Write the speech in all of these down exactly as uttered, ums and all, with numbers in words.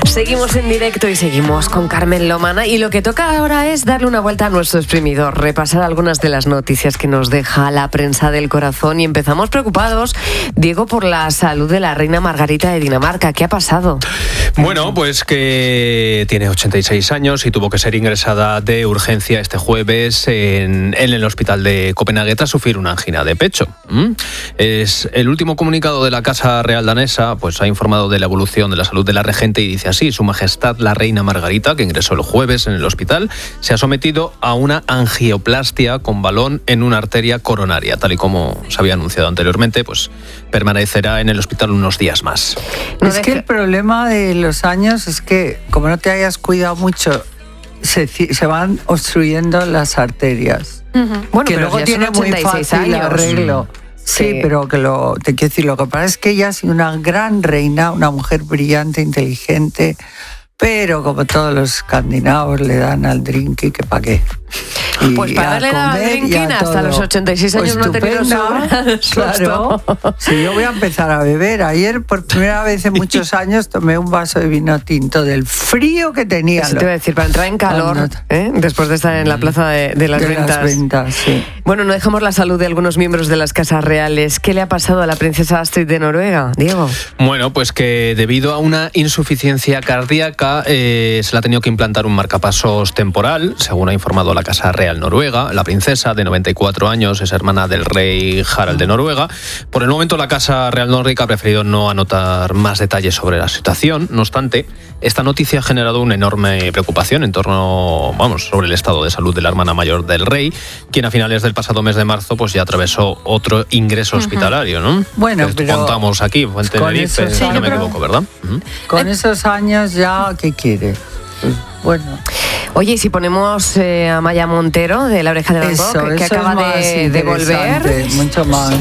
Seguimos en directo y seguimos con Carmen Lomana, y lo que toca ahora es darle una vuelta a nuestro exprimidor, repasar algunas de las noticias que nos deja la prensa del corazón, y empezamos preocupados, Diego, por la salud de la reina Margarita de Dinamarca. ¿Qué ha pasado? Bueno, pues que tiene ochenta y seis años y tuvo que ser ingresada de urgencia este jueves en, en el hospital de Copenhague tras sufrir una angina de pecho. ¿Mm? Es el último comunicado de la Casa Real danesa, pues ha informado de la evolución de la salud de la regente y dice así: Su Majestad la Reina Margarita, que ingresó el jueves en el hospital, se ha sometido a una angioplastia con balón en una arteria coronaria. Tal y como se había anunciado anteriormente, pues permanecerá en el hospital unos días más. No es deje... que el problema de los años es que, como no te hayas cuidado mucho, se, se van obstruyendo las arterias. Uh-huh. Bueno, que luego tiene muy fácil años. arreglo. Sí, sí, pero que lo te quiero decir, lo que pasa es que ella ha sido una gran reina, una mujer brillante, inteligente, pero como todos los escandinavos le dan al drinking, que pa' qué. Y pues para darle la drinking hasta los ochenta y seis años pues no ha tenido sobra. Claro. Si yo voy a empezar a beber. Ayer, por primera vez en muchos años, tomé un vaso de vino tinto del frío que tenía. Eso te iba a decir, para entrar en calor, ¿eh? Después de estar en la plaza de, de las de ventas. Las ventas, sí. Bueno, no dejamos la salud de algunos miembros de las casas reales. ¿Qué le ha pasado a la princesa Astrid de Noruega, Diego? Bueno, pues que debido a una insuficiencia cardíaca eh, se le ha tenido que implantar un marcapasos temporal, según ha informado la Casa Real Noruega. La princesa, de noventa y cuatro años, es hermana del rey Harald de Noruega. Por el momento, la Casa Real Nórdica ha preferido no anotar más detalles sobre la situación. No obstante, esta noticia ha generado una enorme preocupación en torno, vamos, sobre el estado de salud de la hermana mayor del rey, quien a finales del pasado mes de marzo pues ya atravesó otro ingreso uh-huh. hospitalario, ¿no? Bueno, Esto pero contamos aquí, fue en Tenerife, esos, si sí, no me equivoco, ¿verdad? Uh-huh. Con esos años ya, ¿qué quiere? Pues, bueno. Oye, y si ponemos eh, a Maya Montero, de La Oreja de Van Gogh, que, que acaba de, de volver. Mucho más.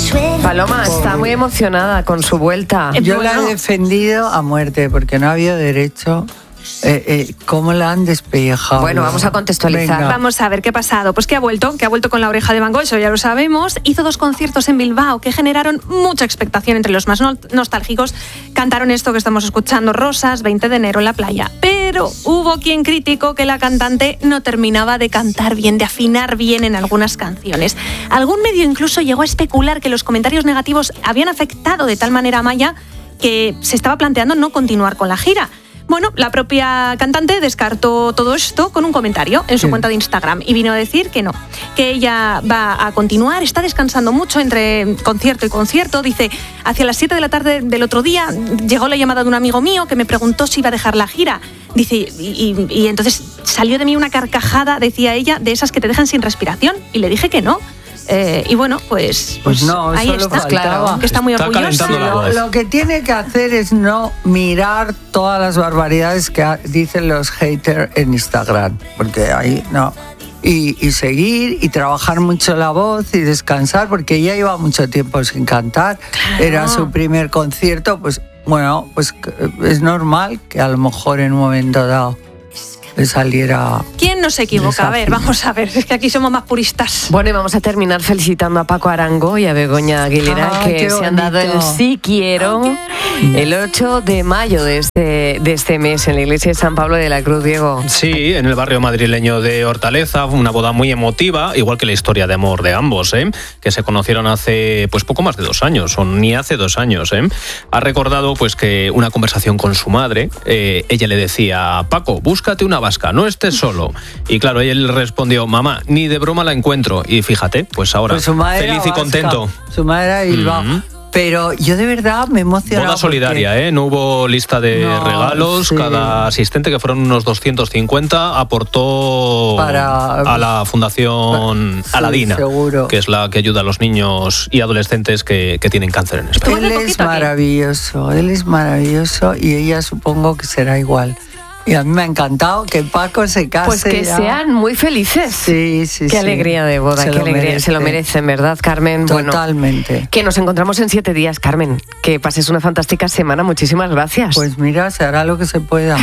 Paloma Pobre. Está muy emocionada con su vuelta. Yo bueno. la he defendido a muerte porque no había derecho. Eh, eh, ¿Cómo la han despellejado? Bueno, vamos a contextualizar. Venga. Vamos a ver qué ha pasado. Pues que ha vuelto, que ha vuelto con La Oreja de Van Gogh, eso ya lo sabemos. Hizo dos conciertos en Bilbao que generaron mucha expectación entre los más no- nostálgicos. Cantaron esto que estamos escuchando, Rosas, veinte de enero en la playa. Pero hubo quien criticó que la cantante no terminaba de cantar bien, de afinar bien en algunas canciones. Algún medio incluso llegó a especular que los comentarios negativos habían afectado de tal manera a Maya que se estaba planteando no continuar con la gira. Bueno, la propia cantante descartó todo esto con un comentario en su sí. cuenta de Instagram y vino a decir que no, que ella va a continuar, está descansando mucho entre concierto y concierto. Dice, hacia las siete de la tarde del otro día llegó la llamada de un amigo mío que me preguntó si iba a dejar la gira. Dice, y, y, y entonces salió de mí una carcajada, decía ella, de esas que te dejan sin respiración, y le dije que no. Eh, y bueno, pues, pues, pues no, ahí eso está, lo claro, que está muy está orgullosa. Lo, lo que tiene que hacer es no mirar todas las barbaridades que ha, dicen los haters en Instagram, porque ahí no. Y, y seguir y trabajar mucho la voz y descansar, porque ella lleva mucho tiempo sin cantar. Claro. Era su primer concierto, pues bueno, pues es normal que a lo mejor en un momento dado le saliera... ¿Quién no se equivoca? A ver, vamos a ver, es que aquí somos más puristas. Bueno, y vamos a terminar felicitando a Paco Arango y a Begoña Aguilera, ah, que se han dado el sí quiero el ocho de mayo de este, de este mes en la iglesia de San Pablo de la Cruz, Diego. Sí, en el barrio madrileño de Hortaleza, una boda muy emotiva, igual que la historia de amor de ambos, ¿eh? que se conocieron hace pues poco más de dos años, o ni hace dos años. ¿eh? Ha recordado pues que una conversación con su madre, eh, ella le decía, Paco, búscate una vasca, no estés solo. Y claro, él respondió, mamá, ni de broma la encuentro. Y fíjate, pues ahora, pues feliz y contento. Su madre era de Bilbao. Mm-hmm. Pero yo de verdad me emocionaba. Boda solidaria, porque... ¿eh? No hubo lista de no, regalos. Sí. Cada asistente, que fueron unos doscientos cincuenta, aportó Para... a la Fundación sí, Aladina, seguro. Que es la que ayuda a los niños y adolescentes que, que tienen cáncer en España. Él es maravilloso, él es maravilloso y ella supongo que será igual. Y a mí me ha encantado que Paco se case. Pues que ya. sean muy felices. Sí, sí, qué sí. alegría de boda, se qué alegría. Merece. Se lo merecen, ¿verdad, Carmen? Totalmente. Bueno, que nos encontramos en siete días, Carmen. Que pases una fantástica semana. Muchísimas gracias. Pues mira, se hará lo que se pueda.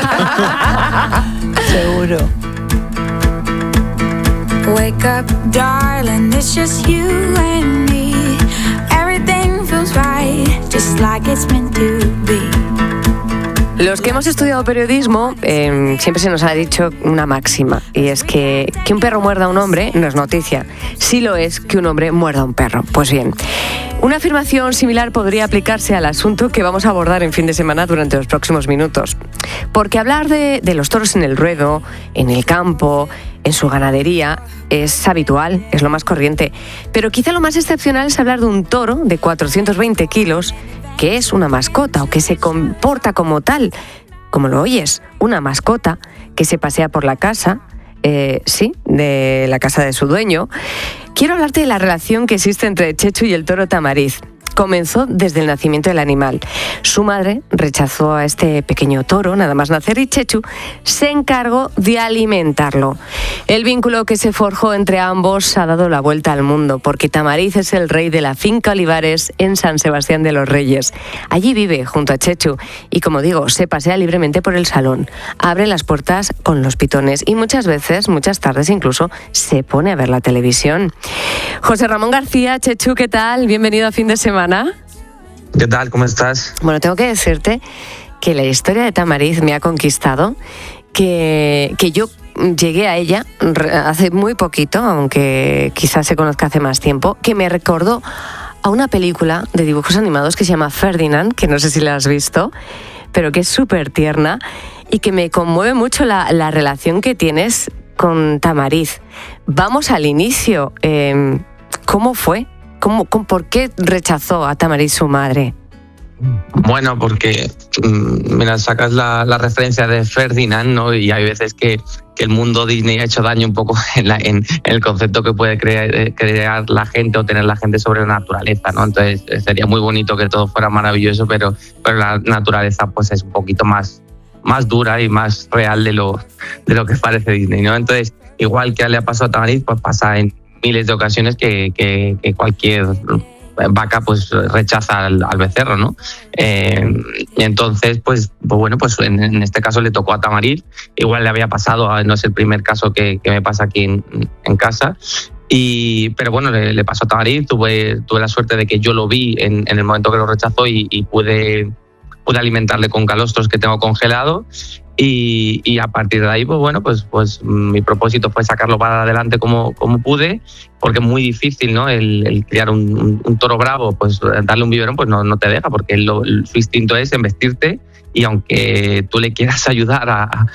Seguro. Wake up, darling, it's just you and me. Everything feels right, just like it's meant to be. Los que hemos estudiado periodismo eh, siempre se nos ha dicho una máxima, y es que que un perro muerda a un hombre no es noticia. Sí lo es que un hombre muerda a un perro. Pues bien, una afirmación similar podría aplicarse al asunto que vamos a abordar en fin de semana durante los próximos minutos. Porque hablar de, de los toros en el ruedo, en el campo, en su ganadería, es habitual, es lo más corriente. Pero quizá lo más excepcional es hablar de un toro de cuatrocientos veinte kilos, que es una mascota o que se comporta como tal, como lo oyes, una mascota que se pasea por la casa, eh, sí, de la casa de su dueño. Quiero hablarte de la relación que existe entre Chechu y el toro Tamariz. Comenzó desde el nacimiento del animal. Su madre rechazó a este pequeño toro nada más nacer y Chechu se encargó de alimentarlo. El vínculo que se forjó entre ambos ha dado la vuelta al mundo, porque Tamariz es el rey de la finca Olivares en San Sebastián de los Reyes. Allí vive junto a Chechu y, como digo, se pasea libremente por el salón, abre las puertas con los pitones y muchas veces, muchas tardes incluso, se pone a ver la televisión. José Ramón García, Chechu, ¿qué tal? Bienvenido a Fin de Semana. ¿Qué tal? ¿Cómo estás? Bueno, tengo que decirte que la historia de Tamariz me ha conquistado, que, que yo llegué a ella hace muy poquito, aunque quizás se conozca hace más tiempo, que me recordó a una película de dibujos animados que se llama Ferdinand, que no sé si la has visto, pero que es súper tierna y que me conmueve mucho la, la relación que tienes con Tamariz. Vamos al inicio. Eh, ¿Cómo fue? ¿Cómo, cómo, ¿Por qué rechazó a Tamariz su madre? Bueno, porque mira, sacas la, la referencia de Ferdinand, ¿no? Y hay veces que, que el mundo Disney ha hecho daño un poco en, la, en, en el concepto que puede crear, crear la gente o tener la gente sobre la naturaleza, ¿no? Entonces sería muy bonito que todo fuera maravilloso, pero, pero la naturaleza pues es un poquito más, más dura y más real de lo, de lo que parece Disney, ¿no? Entonces, igual que le ha pasado a Tamariz, pues pasa en miles de ocasiones que, que, que cualquier vaca pues rechaza al, al becerro, ¿no? Eh, y entonces, pues, pues bueno, pues en, en este caso le tocó a Tamariz. Igual le había pasado, no es el primer caso que, que me pasa aquí en, en casa. Y, pero bueno, le, le pasó a Tamariz. Tuve, tuve la suerte de que yo lo vi en, en el momento que lo rechazó y, y pude, pude alimentarle con calostros que tengo congelado. Y, y a partir de ahí, pues bueno, pues, pues mi propósito fue sacarlo para adelante como, como pude, porque es muy difícil, ¿no? El, el criar un, un, un toro bravo, pues darle un biberón, pues no, no te deja, porque lo, su instinto es embestirte y aunque tú le quieras ayudar a, a,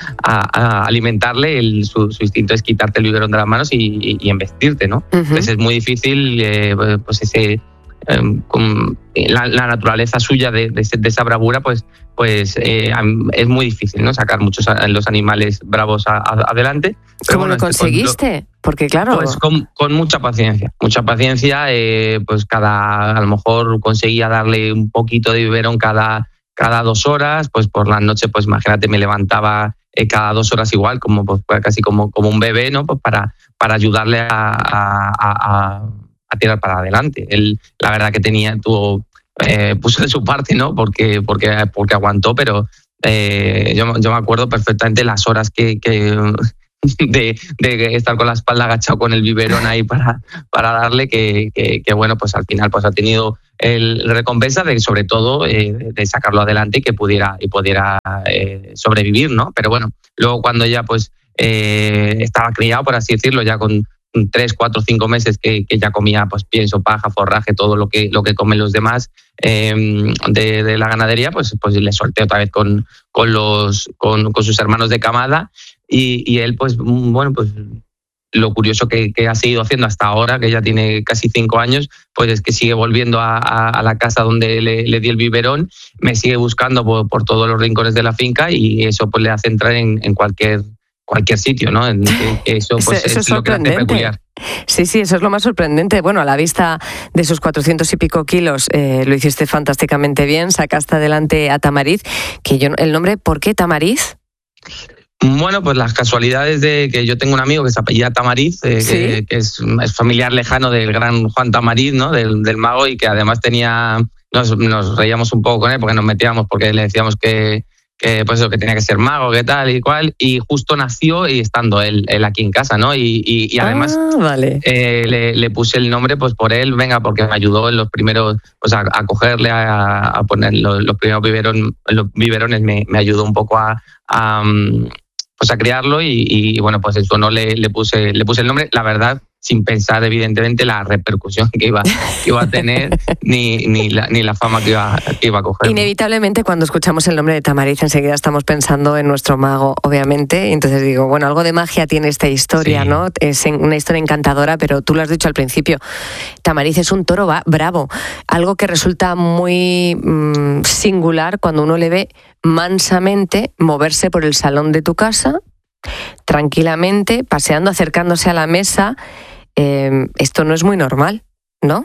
a alimentarle, el, su, su instinto es quitarte el biberón de las manos y, y, y embestirte, ¿no? Uh-huh. Entonces es muy difícil, eh, pues ese... Um, con la, la naturaleza suya de, de, de esa bravura, pues, pues eh, es muy difícil, ¿no? Sacar muchos a, los animales bravos a, a, adelante. Pero ¿cómo bueno, lo conseguiste? Con, Porque claro... Pues con, con mucha paciencia, mucha paciencia, eh, pues cada, a lo mejor conseguía darle un poquito de biberón cada, cada dos horas, pues por la noche, pues imagínate, me levantaba eh, cada dos horas igual, como pues, casi como, como un bebé, ¿no? Pues para, para ayudarle a... a, a, a a tirar para adelante. Él, la verdad que tenía, tuvo, eh, puso de su parte, ¿no? Porque, porque, porque aguantó, pero eh, yo, yo me acuerdo perfectamente las horas que, que de, de estar con la espalda agachado con el biberón ahí para, para darle, que, que, que bueno, pues al final pues ha tenido el recompensa de, sobre todo, eh, de sacarlo adelante y que pudiera, y pudiera eh, sobrevivir, ¿no? Pero bueno, luego cuando ya pues eh, estaba criado, por así decirlo, ya con tres, cuatro, cinco meses que, que ya comía pues pienso, paja, forraje, todo lo que, lo que comen los demás eh, de, de la ganadería, pues, pues le solté otra vez con, con, los, con, con sus hermanos de camada y, y él, pues bueno, pues lo curioso que, que ha seguido haciendo hasta ahora, que ya tiene casi cinco años, pues es que sigue volviendo a, a, a la casa donde le, le di el biberón, me sigue buscando por, por todos los rincones de la finca y eso pues le hace entrar en, en cualquier cualquier sitio, ¿no? Eso, pues, eso es, es lo que hace peculiar. Sí, sí, eso es lo más sorprendente. Bueno, a la vista de esos cuatrocientos y pico kilos, eh, lo hiciste fantásticamente bien, sacaste adelante a Tamariz, que yo, el nombre, ¿por qué Tamariz? Bueno, pues las casualidades de que yo tengo un amigo que se apellida Tamariz, eh, ¿sí? que, que es, es familiar lejano del gran Juan Tamariz, ¿no? Del, del mago, y que además tenía, nos, nos reíamos un poco con él porque nos metíamos, porque le decíamos que que pues eso, que tenía que ser mago, que tal y cual, y justo nació y estando él, él aquí en casa, ¿no? Y, y, y además ah, vale. eh, le, le puse el nombre pues por él, venga, porque me ayudó en los primeros, pues a, a cogerle, a, a poner los, los primeros biberones, los biberones me, me ayudó un poco a, a pues a criarlo y, y bueno, pues eso no le, le puse le puse el nombre, la verdad, sin pensar evidentemente la repercusión que iba, que iba a tener ni, ni, la, ni la fama que iba, que iba a coger. Inevitablemente cuando escuchamos el nombre de Tamariz enseguida estamos pensando en nuestro mago, obviamente, y entonces digo, bueno, algo de magia tiene esta historia, sí. ¿no? Es una historia encantadora, pero tú lo has dicho al principio, Tamariz es un toro bravo, algo que resulta muy mmm, singular cuando uno le ve mansamente moverse por el salón de tu casa, tranquilamente, paseando, acercándose a la mesa. Eh, esto no es muy normal, ¿no?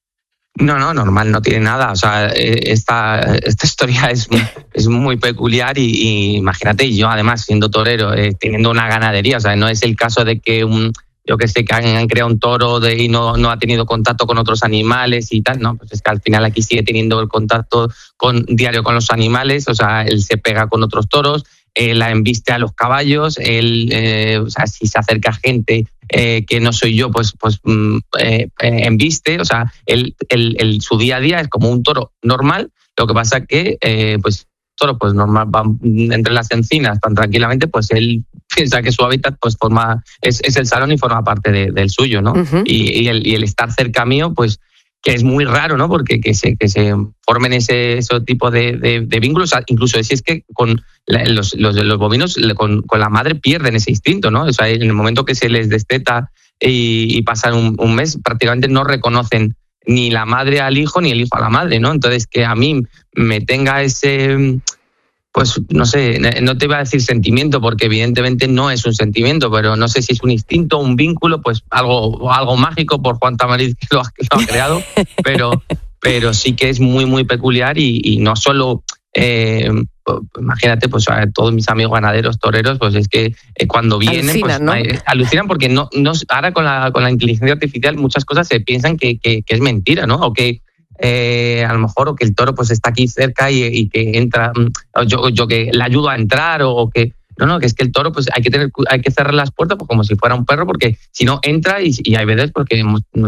No, no, normal, no tiene nada. O sea, esta, esta historia es, es muy peculiar y, y imagínate, yo además siendo torero, eh, teniendo una ganadería, o sea, no es el caso de que un, yo que sé, que han, han creado un toro de, y no, no ha tenido contacto con otros animales y tal, ¿no? Pues es que al final aquí sigue teniendo el contacto con, diario con los animales, o sea, él se pega con otros toros, él la embiste a los caballos, él, eh, o sea, si se acerca gente eh, que no soy yo, pues, pues eh, embiste, o sea, él, él, él, su día a día es como un toro normal, lo que pasa que, eh, pues, toro, pues normal, va entre las encinas tan tranquilamente, pues él piensa que su hábitat pues forma, es, es el salón y forma parte de, del suyo, ¿no? Uh-huh. Y, y, el, y el estar cerca mío, pues, que es muy raro, ¿no? Porque que se, que se formen ese, ese tipo de, de, de vínculos, incluso si es que con la, los, los, los bovinos, con, con la madre pierden ese instinto, ¿no? O sea, en el momento que se les desteta y, y pasan un, un mes, prácticamente no reconocen ni la madre al hijo ni el hijo a la madre, ¿no? Entonces, que a mí me tenga ese... Pues no sé, no te iba a decir sentimiento porque evidentemente no es un sentimiento, pero no sé si es un instinto, un vínculo, pues algo, algo mágico por Juan Tamariz que lo ha, que lo ha creado, pero, pero sí que es muy, muy peculiar y, y no solo, eh, pues, imagínate, pues a todos mis amigos ganaderos, toreros, pues es que eh, cuando vienen, alucinan, pues, ¿no? alucinan porque no, no, ahora con la, con la inteligencia artificial muchas cosas se piensan que, que, que es mentira, ¿no? O que Eh, a lo mejor o que el toro pues está aquí cerca y, y que entra, yo, yo que le ayudo a entrar o, o que no, no, que es que el toro pues hay que tener, hay que cerrar las puertas pues, como si fuera un perro porque si no entra y, y hay veces porque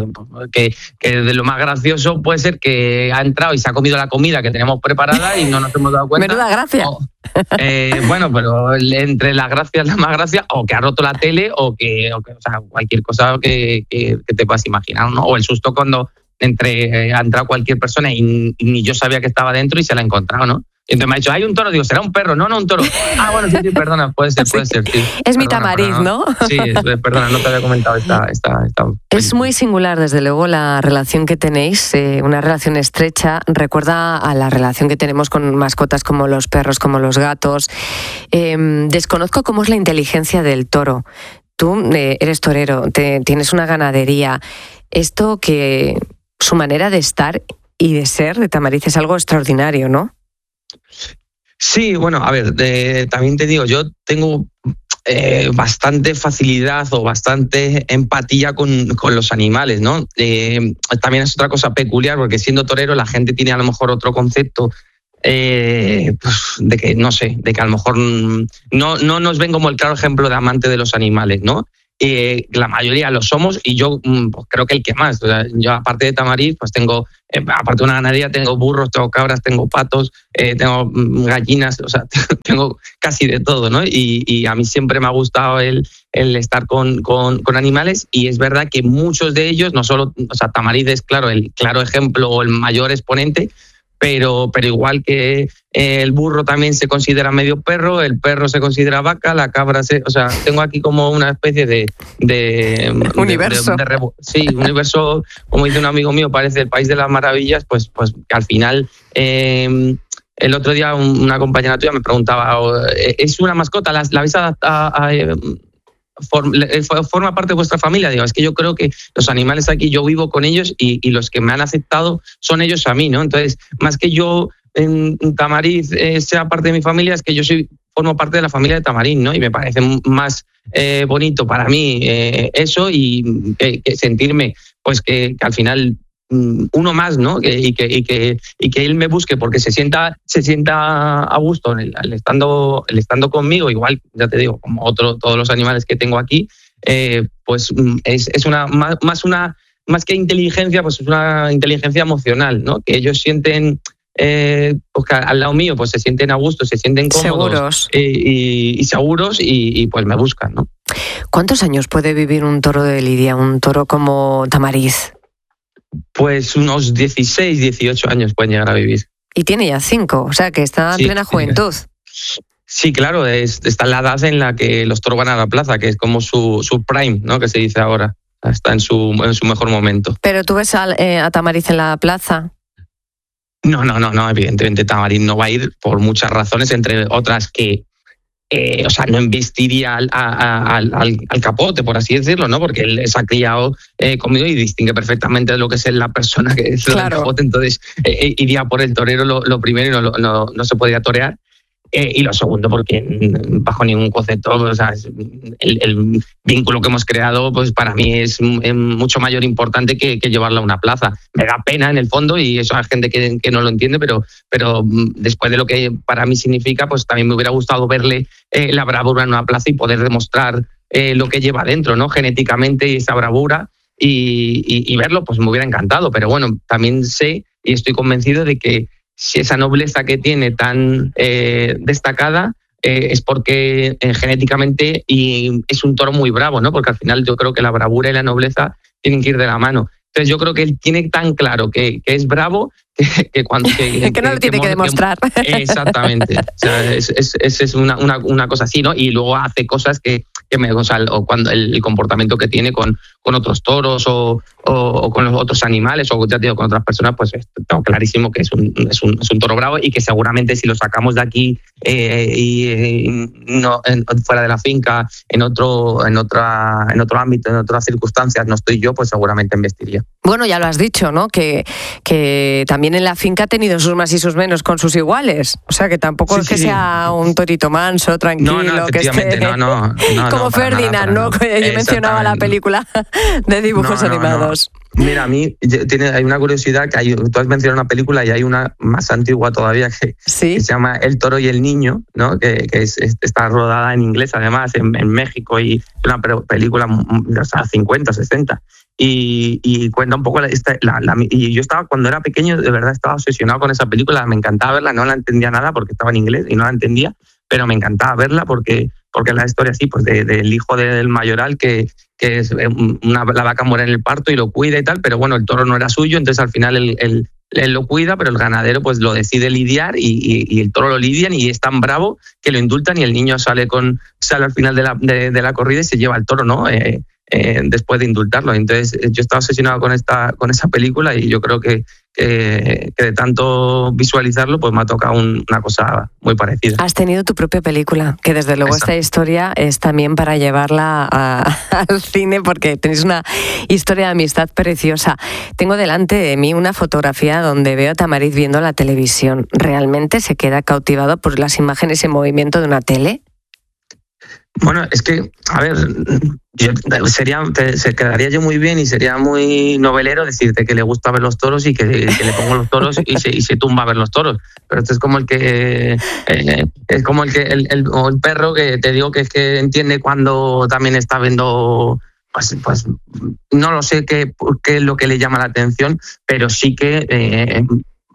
que, que de lo más gracioso puede ser que ha entrado y se ha comido la comida que teníamos preparada y no nos hemos dado cuenta. Menuda gracia. O, eh, bueno, pero entre las gracias la más gracia o que ha roto la tele o que, o, que, o sea, cualquier cosa que, que, que te puedas imaginar, ¿no? O el susto cuando entre eh, ha entrado cualquier persona y, y ni yo sabía que estaba dentro y se la ha encontrado, ¿no? Y entonces me ha dicho, hay un toro, digo, ¿será un perro? No, no, un toro. Ah, bueno, sí, sí, perdona, puede ser, puede ser, sí. Es perdona, mi Tamariz, perdona, ¿no? Sí, perdona, no te había comentado esta... esta, esta es muy singular, desde luego, la relación que tenéis, eh, una relación estrecha, recuerda a la relación que tenemos con mascotas como los perros, como los gatos. Eh, desconozco cómo es la inteligencia del toro. Tú eh, eres torero, te, tienes una ganadería. Esto que... su manera de estar y de ser de Tamariz es algo extraordinario, ¿no? Sí, bueno, a ver, eh, también te digo, yo tengo eh, bastante facilidad o bastante empatía con, con los animales, ¿no? Eh, también es otra cosa peculiar porque siendo torero la gente tiene a lo mejor otro concepto eh, pues, de que, no sé, de que a lo mejor no, no nos ven como el claro ejemplo de amante de los animales, ¿no? Eh, la mayoría lo somos y yo pues, creo que el que más. O sea, yo aparte de Tamariz, pues tengo, eh, aparte de una ganadería, tengo burros, tengo cabras, tengo patos, eh, tengo gallinas, o sea, tengo casi de todo, ¿no? Y, y a mí siempre me ha gustado el, el estar con, con, con animales y es verdad que muchos de ellos, no solo, o sea, Tamariz es claro, el claro ejemplo o el mayor exponente, Pero, pero igual que el burro también se considera medio perro, el perro se considera vaca, la cabra se... O sea, tengo aquí como una especie de... de universo. De, de, de, de, sí, universo, como dice un amigo mío, parece el país de las maravillas, pues, pues que al final... Eh, el otro día una compañera tuya me preguntaba, ¿es una mascota? ¿La, la habéis adaptado a, a, forma parte de vuestra familia? Digo, es que yo creo que los animales aquí, yo vivo con ellos y, y los que me han aceptado son ellos a mí, ¿no? Entonces, más que yo en Tamariz eh, sea parte de mi familia, es que yo soy formo parte de la familia de Tamariz, ¿no? Y me parece más eh, bonito para mí eh, eso y que, que sentirme, pues que, que al final uno más, ¿no? Que, y, que, y, que, y que él me busque porque se sienta, se sienta a gusto en el, el estando, el estando conmigo, igual, ya te digo, como otro, todos los animales que tengo aquí, eh, pues es, es una más, más una más que inteligencia, pues es una inteligencia emocional, ¿no? Que ellos sienten, eh, pues que al lado mío, pues se sienten a gusto, se sienten cómodos, seguros. Eh, y, y seguros y, y pues me buscan, ¿no? ¿Cuántos años puede vivir un toro de lidia, un toro como Tamariz? Pues unos dieciséis, dieciocho años pueden llegar a vivir. Y tiene ya cinco, o sea que está en Sí, plena juventud. Sí, claro, es, está en la edad en la que los toros van a la plaza, que es como su, su prime, ¿no? Que se dice ahora. Está en su, en su mejor momento. ¿Pero tú ves a, eh, a Tamariz en la plaza? No, no, no, no, evidentemente Tamariz no va a ir por muchas razones, entre otras que Eh, o sea, no embestiría al, a, al, al, al capote, por así decirlo, ¿no? Porque él se ha criado eh, conmigo y distingue perfectamente de lo que es la persona que es claro. el capote, entonces eh, iría por el torero lo, lo primero y no, no, no se podría torear. Eh, y lo segundo, porque bajo ningún concepto, o sea, el, el vínculo que hemos creado, pues para mí es, es mucho mayor importante que, que llevarla a una plaza. Me da pena en el fondo y eso hay gente que, que no lo entiende, pero, pero después de lo que para mí significa, pues también me hubiera gustado verle eh, la bravura en una plaza y poder demostrar eh, lo que lleva dentro, ¿no? Genéticamente y esa bravura y, y, y verlo, pues me hubiera encantado. Pero bueno, también sé y estoy convencido de que si esa nobleza que tiene tan eh, destacada eh, es porque eh, genéticamente y es un toro muy bravo, ¿no? Porque al final yo creo que la bravura y la nobleza tienen que ir de la mano. Entonces yo creo que él tiene tan claro que, que es bravo que, que cuando... Que, que no lo tiene que, que demostrar. Que, exactamente. O sea, es, es, es, es una, una, una cosa así, ¿no? Y luego hace cosas que, que me... O sea, o cuando el, el comportamiento que tiene con, con otros toros o, o, o con los otros animales o ya te digo, con otras personas, pues tengo clarísimo que es un, es, un, es un toro bravo y que seguramente si lo sacamos de aquí eh, y eh, no, en, fuera de la finca, en otro, en, otra, en otro ámbito, en otras circunstancias, no estoy yo, pues seguramente investiría. Bueno, ya lo has dicho, ¿no? Que, que también en la finca ha tenido sus más y sus menos con sus iguales. O sea, que tampoco sí, es que sí, sea sí. un torito manso, tranquilo, no, no, que esté no, no, no, como no, Ferdinand, nada, ¿no? no. Yo mencionaba la película de dibujos no, no, animados. No. Mira, a mí tiene, hay una curiosidad que hay, tú has mencionado una película y hay una más antigua todavía que, ¿Sí? que se llama El toro y el niño, ¿no? Que, que es, está rodada en inglés además, en, en México, y es una película de los cincuenta, sesenta. Y, y cuenta un poco la, esta, la, la, y yo estaba cuando era pequeño de verdad estaba obsesionado con esa película, me encantaba verla, no la entendía nada porque estaba en inglés y no la entendía, pero me encantaba verla porque porque es la historia así pues de, del hijo del mayoral que, que es una, la vaca muere en el parto y lo cuida y tal, pero bueno, el toro no era suyo, entonces al final él, él, él lo cuida, pero el ganadero pues lo decide lidiar y, y, y el toro lo lidian y es tan bravo que lo indultan y el niño sale con sale al final de la, de, de la corrida y se lleva el toro, ¿no? Eh, Eh, después de indultarlo. Entonces yo estaba obsesionado con esta con esa película y yo creo que, que, que de tanto visualizarlo pues me ha tocado un, una cosa muy parecida. Has tenido tu propia película, que desde luego Exacto. Esta historia es también para llevarla a, al cine porque tenéis una historia de amistad preciosa. Tengo delante de mí una fotografía donde veo a Tamariz viendo la televisión. ¿Realmente se queda cautivado por las imágenes en movimiento de una tele? Bueno, es que, a ver, yo, sería, se quedaría yo muy bien y sería muy novelero decirte que le gusta ver los toros y que, que le pongo los toros y se, y se tumba a ver los toros. Pero esto es como el que eh, es como el que el, el, o el perro que te digo que es que entiende cuando también está viendo. Pues, pues no lo sé qué, qué es lo que le llama la atención, pero sí que eh,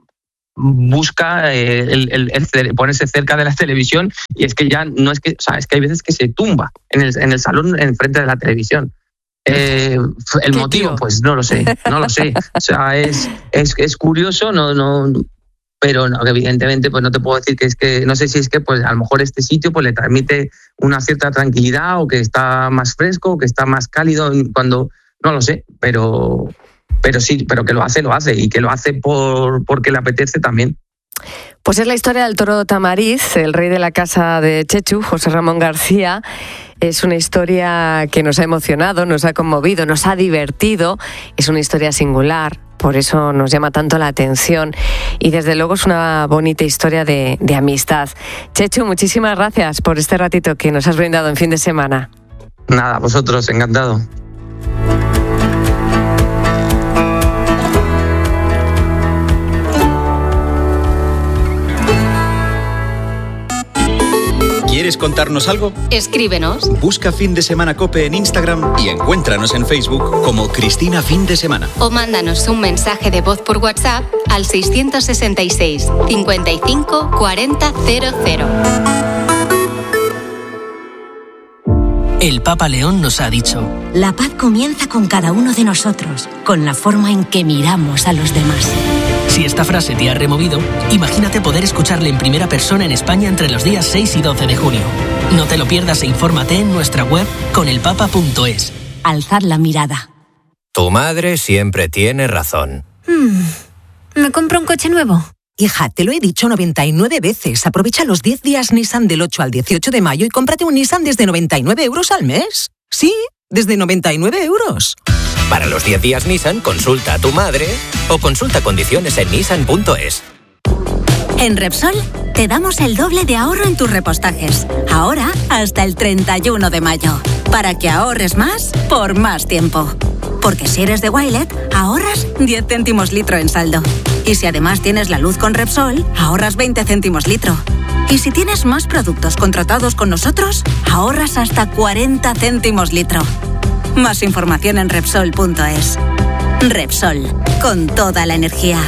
busca eh, el, el, el ponerse cerca de la televisión y es que ya no es que, o sea, es que hay veces que se tumba en el, en el salón enfrente de la televisión. Eh, el motivo, tío? Pues no lo sé, no lo sé. O sea, es, es, es curioso, no, no, pero no, evidentemente pues no te puedo decir que es que, no sé si es que pues a lo mejor este sitio pues le transmite una cierta tranquilidad o que está más fresco, o que está más cálido cuando, no lo sé, pero... Pero sí, pero que lo hace, lo hace, y que lo hace por porque le apetece también. Pues es la historia del toro Tamariz, el rey de la casa de Chechu, José Ramón García. Es una historia que nos ha emocionado, nos ha conmovido, nos ha divertido. Es una historia singular, por eso nos llama tanto la atención. Y desde luego es una bonita historia de, de amistad. Chechu, muchísimas gracias por este ratito que nos has brindado en fin de semana. Nada, vosotros, encantado. ¿Quieres contarnos algo? Escríbenos. Busca Fin de Semana COPE en Instagram y encuéntranos en Facebook como Cristina Fin de Semana. O mándanos un mensaje de voz por WhatsApp al seiscientos sesenta y seis, cincuenta y cinco, cuarenta, cero cero. El Papa León nos ha dicho: la paz comienza con cada uno de nosotros, con la forma en que miramos a los demás. Si esta frase te ha removido, imagínate poder escucharle en primera persona en España entre los días seis y doce de junio. No te lo pierdas e infórmate en nuestra web conelpapa punto es. Alzad la mirada. Tu madre siempre tiene razón. Hmm. ¿Me compro un coche nuevo? Hija, te lo he dicho noventa y nueve veces. Aprovecha los diez días Nissan del ocho al dieciocho de mayo y cómprate un Nissan desde noventa y nueve euros al mes. Sí, desde noventa y nueve euros. Para los diez días Nissan, consulta a tu madre o consulta condiciones en nissan punto es. En Repsol te damos el doble de ahorro en tus repostajes. Ahora hasta el treinta y uno de mayo. Para que ahorres más por más tiempo. Porque si eres de Wilet, ahorras diez céntimos litro en saldo. Y si además tienes la luz con Repsol, ahorras veinte céntimos litro. Y si tienes más productos contratados con nosotros, ahorras hasta cuarenta céntimos litro. Más información en Repsol punto es. Repsol, con toda la energía.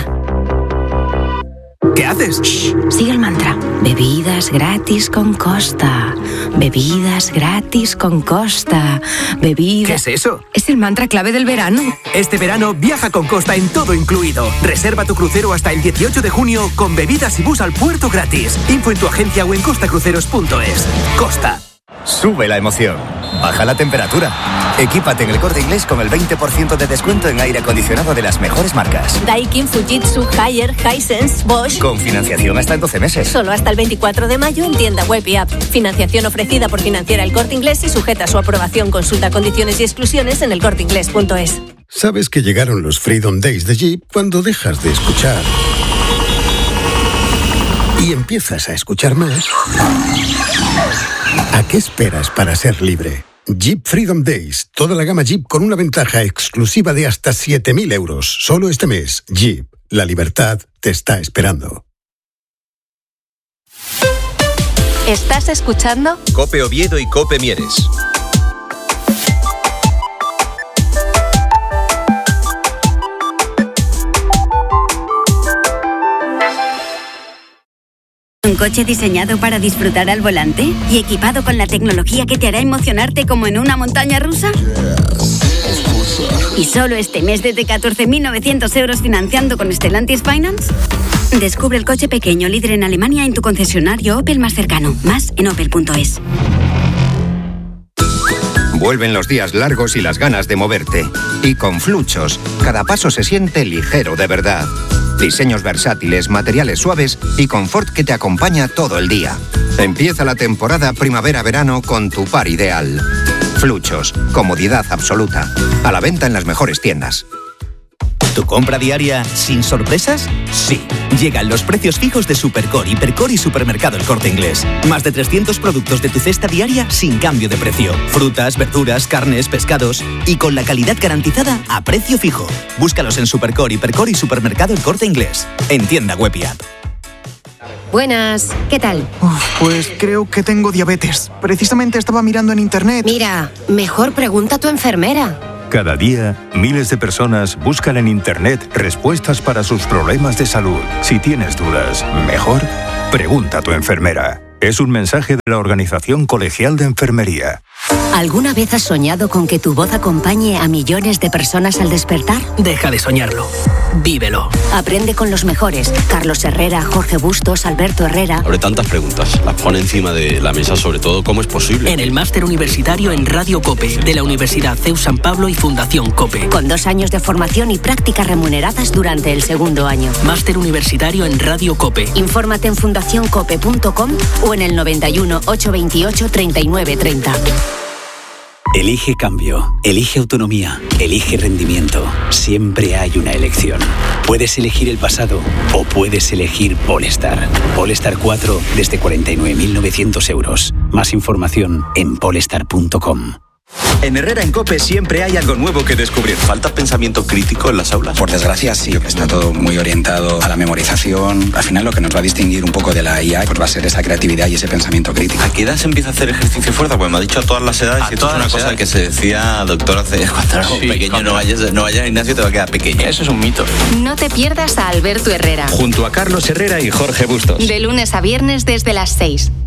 ¿Qué haces? Shh, sigue el mantra. Bebidas gratis con Costa. Bebidas gratis con Costa. Bebidas... ¿Qué es eso? Es el mantra clave del verano. Este verano viaja con Costa en todo incluido. Reserva tu crucero hasta el dieciocho de junio con bebidas y bus al puerto gratis. Info en tu agencia o en costa cruceros punto es. Costa. Sube la emoción. Baja la temperatura. Equípate en El Corte Inglés con el veinte por ciento de descuento en aire acondicionado de las mejores marcas. Daikin, Fujitsu, Haier, Hisense, Bosch. Con financiación hasta en doce meses. Solo hasta el veinticuatro de mayo en tienda web y app. Financiación ofrecida por Financiera El Corte Inglés y sujeta a su aprobación. Consulta condiciones y exclusiones en el corte inglés punto es. ¿Sabes que llegaron los Freedom Days de Jeep cuando dejas de escuchar y empiezas a escuchar más? ¿A qué esperas para ser libre? Jeep Freedom Days. Toda la gama Jeep con una ventaja exclusiva de hasta siete mil euros. Solo este mes. Jeep. La libertad te está esperando. ¿Estás escuchando? COPE Oviedo y COPE Mieres. ¿Un coche diseñado para disfrutar al volante? ¿Y equipado con la tecnología que te hará emocionarte como en una montaña rusa? ¿Y solo este mes desde catorce mil novecientos euros financiando con Stellantis Finance? Descubre el coche pequeño líder en Alemania en tu concesionario Opel más cercano. Más en opel punto es. Vuelven los días largos y las ganas de moverte. Y con Fluchos, cada paso se siente ligero de verdad. Diseños versátiles, materiales suaves y confort que te acompaña todo el día. Empieza la temporada primavera-verano con tu par ideal. Fluchos, comodidad absoluta. A la venta en las mejores tiendas. ¿Tu compra diaria sin sorpresas? Sí. Llegan los precios fijos de Supercore, Hipercore y Supermercado El Corte Inglés. Más de trescientos productos de tu cesta diaria sin cambio de precio. Frutas, verduras, carnes, pescados y con la calidad garantizada a precio fijo. Búscalos en Supercore, Hipercore y Supermercado El Corte Inglés. En tienda web y app. Buenas, ¿qué tal? Uf, pues creo que tengo diabetes. Precisamente estaba mirando en internet. Mira, mejor pregunta a tu enfermera. Cada día, miles de personas buscan en Internet respuestas para sus problemas de salud. Si tienes dudas, mejor pregunta a tu enfermera. Es un mensaje de la Organización Colegial de Enfermería. ¿Alguna vez has soñado con que tu voz acompañe a millones de personas al despertar? Deja de soñarlo. Vívelo. Aprende con los mejores. Carlos Herrera, Jorge Bustos, Alberto Herrera. Abre tantas preguntas. Las pone encima de la mesa, sobre todo, ¿cómo es posible? En el máster universitario en Radio COPE de la Universidad C E U San Pablo y Fundación COPE. Con dos años de formación y prácticas remuneradas durante el segundo año. Máster universitario en Radio COPE. Infórmate en fundación cope punto com o en el noventa y uno, ochocientos veintiocho, treinta y nueve treinta. Elige cambio, elige autonomía, elige rendimiento. Siempre hay una elección. Puedes elegir el pasado o puedes elegir Polestar. Polestar cuatro desde cuarenta y nueve mil novecientos euros. Más información en polestar punto com. En Herrera en COPE siempre hay algo nuevo que descubrir. ¿Falta pensamiento crítico en las aulas? Por desgracia, sí. Está todo muy orientado a la memorización. Al final, lo que nos va a distinguir un poco de la I A pues va a ser esa creatividad y ese pensamiento crítico. ¿A qué edad se empieza a hacer ejercicio fuerza? Pues me ha dicho a todas las edades. Y esto es una cosa edades. que se decía, doctor, hace cuando eras sí, pequeño, cuando... no vayas, no vayas al gimnasio, te va a quedar pequeño. Eso es un mito. No te pierdas a Alberto Herrera. Junto a Carlos Herrera y Jorge Bustos. De lunes a viernes desde las seis.